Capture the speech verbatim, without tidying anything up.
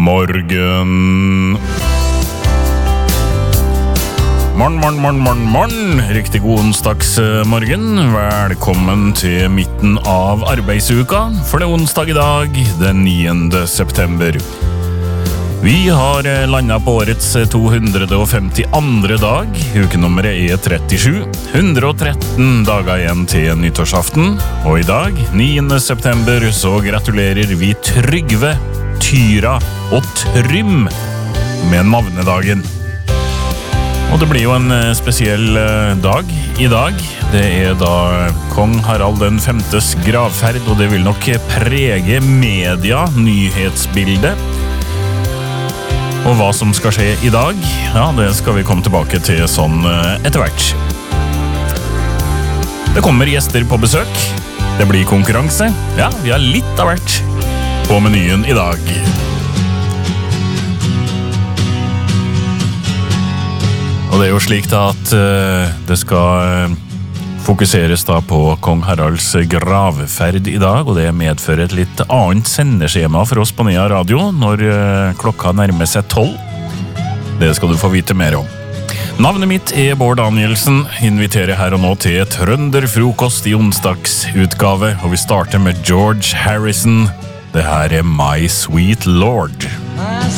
morgen. Morgen, morgen, morgen, morgen, morgen. Riktig god onsdagsmorgen. Velkommen til midten av arbeidsuka, for det er onsdag i dag, den niende september. Vi har landet på årets to hundre og femtiandre dag. Ukenummeret er trettisju. hundre og tretten dager igjen til nyttårsaften. Og i dag, niende september, så gratulerer vi Trygve, Tyra og Trym med navnedagen. Og det blir jo en spesiell dag i dag. Det er da kong Harald den femtes gravferd, og det vil nok prege media, nyhetsbildet. Og hva som skal skje i dag, ja, det skal vi komme tilbake til sånn etter hvert. Det kommer gjester på besøk. Det blir konkurranse. Ja, vi har litt av hvert på menyen i dag. Og det er jo slik da at uh, det skal uh, fokuseres da på kong Haralds gravferd i dag, og det medfører et litt annet sendeskjema for oss på Nea Radio når uh, klokka nærmer seg tolv. Det skal du få vite mer om. Navnet mitt er Bård Danielsen, inviterer her og nå til trønderfrokost i onsdagsutgave, og vi starter med George Harrison. Det her er My Sweet Lord.